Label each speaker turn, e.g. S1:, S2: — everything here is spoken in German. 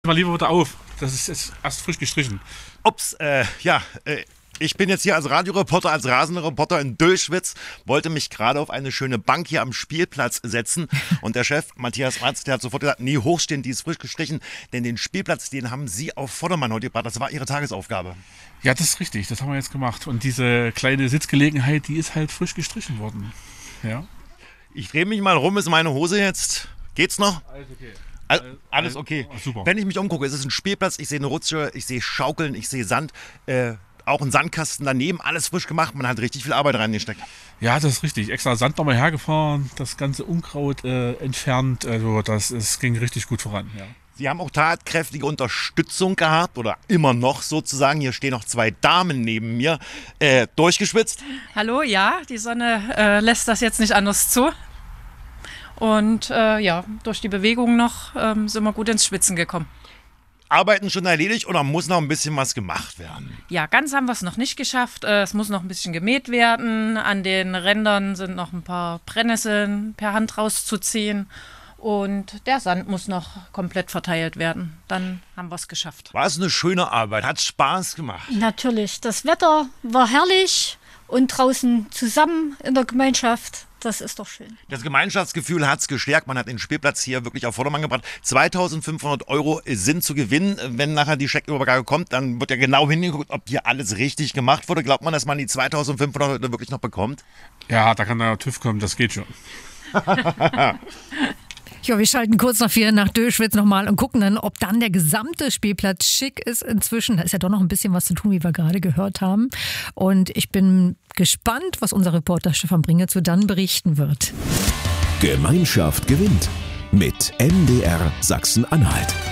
S1: Mal lieber wieder auf. Das ist jetzt erst frisch gestrichen.
S2: Ups, ich bin jetzt hier als Radioreporter, als Rasenreporter in Döschwitz, wollte mich gerade auf eine schöne Bank hier am Spielplatz setzen und der Chef, Matthias Franz, der hat sofort gesagt, nee, hochstehen, die ist frisch gestrichen, denn den Spielplatz, den haben Sie auf Vordermann heute gebracht, das war Ihre Tagesaufgabe.
S1: Ja, das ist richtig, das haben wir jetzt gemacht. Und diese kleine Sitzgelegenheit, die ist halt frisch gestrichen worden. Ja.
S2: Ich drehe mich mal rum, ist meine Hose jetzt, geht's noch?
S1: Alles okay.
S2: Alles okay.
S1: Super.
S2: Wenn ich mich umgucke, es ist ein Spielplatz, ich sehe eine Rutsche, ich sehe Schaukeln, ich sehe Sand, auch ein Sandkasten daneben, alles frisch gemacht, man hat richtig viel Arbeit reingesteckt.
S1: Ja, das ist richtig. Extra Sand nochmal hergefahren, das ganze Unkraut entfernt, also es ging richtig gut voran. Ja.
S2: Sie haben auch tatkräftige Unterstützung gehabt oder immer noch sozusagen. Hier stehen noch 2 Damen neben mir. Durchgeschwitzt?
S3: Hallo, ja, die Sonne lässt das jetzt nicht anders zu. Und durch die Bewegung noch sind wir gut ins Schwitzen gekommen.
S2: Arbeiten schon erledigt oder muss noch ein bisschen was gemacht werden?
S3: Ja, ganz haben wir es noch nicht geschafft. Es muss noch ein bisschen gemäht werden. An den Rändern sind noch ein paar Brennnesseln per Hand rauszuziehen. Und der Sand muss noch komplett verteilt werden. Dann haben wir es geschafft.
S2: War es eine schöne Arbeit? Hat Spaß gemacht?
S4: Natürlich. Das Wetter war herrlich und draußen zusammen in der Gemeinschaft. Das ist doch schön.
S2: Das Gemeinschaftsgefühl hat es gestärkt. Man hat den Spielplatz hier wirklich auf Vordermann gebracht. 2.500 € sind zu gewinnen. Wenn nachher die Scheckübergabe kommt, dann wird ja genau hingeguckt, ob hier alles richtig gemacht wurde. Glaubt man, dass man die 2.500 € wirklich noch bekommt?
S1: Ja, da kann der TÜV kommen, das geht schon.
S5: Ja, wir schalten kurz nach Döschwitz nochmal und gucken dann, ob dann der gesamte Spielplatz schick ist inzwischen. Da ist ja doch noch ein bisschen was zu tun, wie wir gerade gehört haben. Und ich bin gespannt, was unser Reporter Stefan Bringetz dann berichten wird.
S6: Gemeinschaft gewinnt mit MDR Sachsen-Anhalt.